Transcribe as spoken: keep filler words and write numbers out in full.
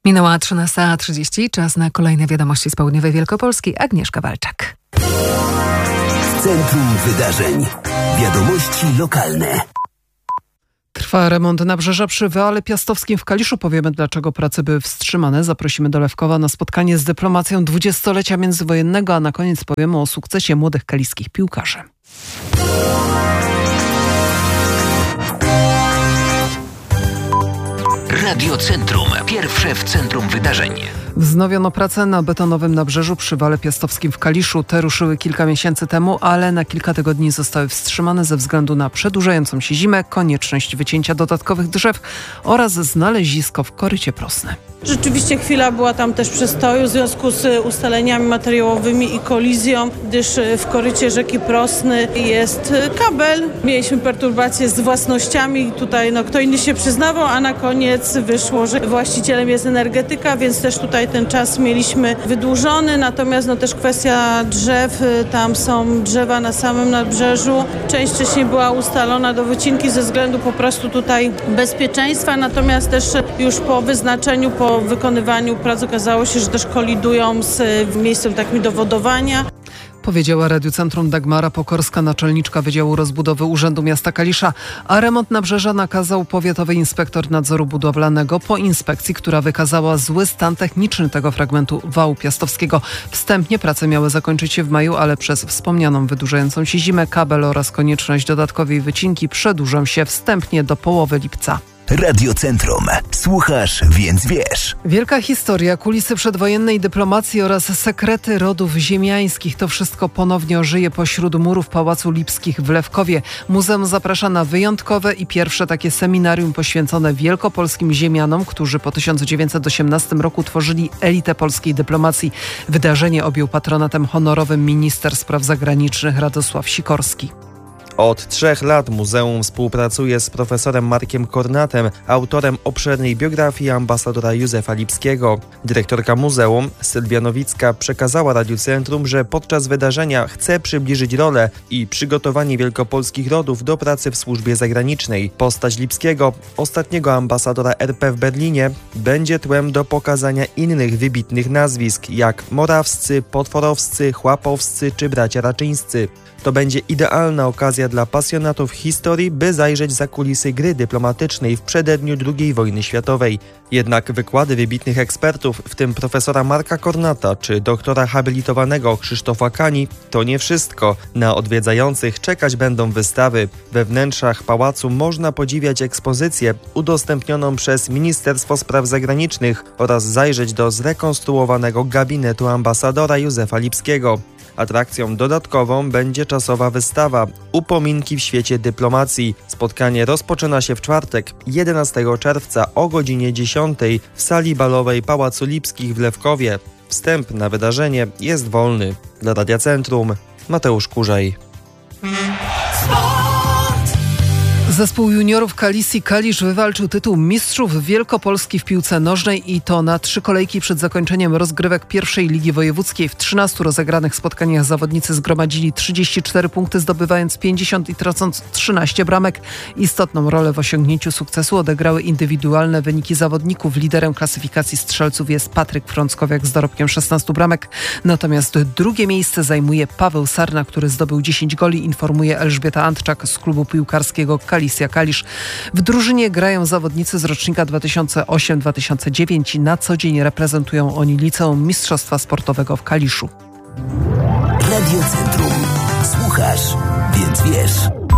Minęła trzynasta trzydzieści, czas na kolejne wiadomości z południowej Wielkopolski. Agnieszka Walczak. Centrum Wydarzeń. Wiadomości lokalne. Trwa remont nabrzeża przy Wyale Piastowskim w Kaliszu. Powiemy, dlaczego prace były wstrzymane. Zaprosimy do Lewkowa na spotkanie z dyplomacją dwudziestolecia międzywojennego, a na koniec powiemy o sukcesie młodych kaliskich piłkarzy. Radio Centrum. Pierwsze w centrum wydarzeń. Wznowiono pracę na betonowym nabrzeżu przy Wale Piastowskim w Kaliszu. Te ruszyły kilka miesięcy temu, ale na kilka tygodni zostały wstrzymane ze względu na przedłużającą się zimę, konieczność wycięcia dodatkowych drzew oraz znalezisko w korycie Prosny. Rzeczywiście chwila była tam też przestoju w związku z ustaleniami materiałowymi i kolizją, gdyż w korycie rzeki Prosny jest kabel. Mieliśmy perturbacje z własnościami. Tutaj no, kto inny się przyznawał, a na koniec wyszło, że właścicielem jest energetyka, więc też tutaj ten czas mieliśmy wydłużony. Natomiast no, też kwestia drzew. Tam są drzewa na samym nabrzeżu. Część wcześniej była ustalona do wycinki ze względu po prostu tutaj bezpieczeństwa. Natomiast też już po wyznaczeniu, po Po wykonywaniu prac okazało się, że też kolidują z miejscem takim do wodowania. Powiedziała Radiu Centrum Dagmara Pokorska, naczelniczka Wydziału Rozbudowy Urzędu Miasta Kalisza, a remont nabrzeża nakazał powiatowy inspektor nadzoru budowlanego po inspekcji, która wykazała zły stan techniczny tego fragmentu wału piastowskiego. Wstępnie prace miały zakończyć się w maju, ale przez wspomnianą wydłużającą się zimę, kabel oraz konieczność dodatkowej wycinki przedłużą się wstępnie do połowy lipca. Radio Centrum. Słuchasz, więc wiesz. Wielka historia, kulisy przedwojennej dyplomacji oraz sekrety rodów ziemiańskich. To wszystko ponownie ożyje pośród murów Pałacu Lipskich w Lewkowie. Muzeum zaprasza na wyjątkowe i pierwsze takie seminarium poświęcone wielkopolskim ziemianom, którzy po tysiąc dziewięćset osiemnastym roku tworzyli elitę polskiej dyplomacji. Wydarzenie objął patronatem honorowym minister spraw zagranicznych Radosław Sikorski. Od trzech lat muzeum współpracuje z profesorem Markiem Kornatem, autorem obszernej biografii ambasadora Józefa Lipskiego. Dyrektorka muzeum, Sylwia Nowicka, przekazała Radiu Centrum, że podczas wydarzenia chce przybliżyć rolę i przygotowanie wielkopolskich rodów do pracy w służbie zagranicznej. Postać Lipskiego, ostatniego ambasadora R P w Berlinie, będzie tłem do pokazania innych wybitnych nazwisk, jak Morawscy, Potworowscy, Chłapowscy czy bracia Raczyńscy. To będzie idealna okazja dla pasjonatów historii, by zajrzeć za kulisy gry dyplomatycznej w przededniu drugiej wojny światowej. Jednak wykłady wybitnych ekspertów, w tym profesora Marka Kornata czy doktora habilitowanego Krzysztofa Kani, to nie wszystko. Na odwiedzających czekać będą wystawy. We wnętrzach pałacu można podziwiać ekspozycję udostępnioną przez Ministerstwo Spraw Zagranicznych oraz zajrzeć do zrekonstruowanego gabinetu ambasadora Józefa Lipskiego. Atrakcją dodatkową będzie czasowa wystawa Upominki w świecie dyplomacji. Spotkanie rozpoczyna się w czwartek, jedenastego czerwca o godzinie dziesiątej w sali balowej Pałacu Lipskich w Lewkowie. Wstęp na wydarzenie jest wolny. Dla Radia Centrum Mateusz Kurzaj. Zespół juniorów Kalisji Kalisz wywalczył tytuł Mistrzów Wielkopolski w piłce nożnej i to na trzy kolejki przed zakończeniem rozgrywek pierwszej Ligi Wojewódzkiej. W trzynastu rozegranych spotkaniach zawodnicy zgromadzili trzydzieści cztery punkty, zdobywając pięćdziesiąt i tracąc trzynaście bramek. Istotną rolę w osiągnięciu sukcesu odegrały indywidualne wyniki zawodników. Liderem klasyfikacji strzelców jest Patryk Frąckowiak z dorobkiem szesnastu bramek. Natomiast drugie miejsce zajmuje Paweł Sarna, który zdobył dziesięć goli, informuje Elżbieta Antczak z klubu piłkarskiego Kalisja Kalisz. W drużynie grają zawodnicy z rocznika dwa tysiące ósmego dwa tysiące dziewiątego. Na co dzień reprezentują oni Liceum Mistrzostwa Sportowego w Kaliszu. Radio Centrum. Słuchasz, więc wiesz.